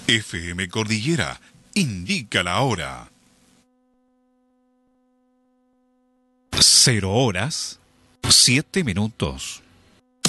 FM Cordillera indica la hora. 0 horas, 7 minutos.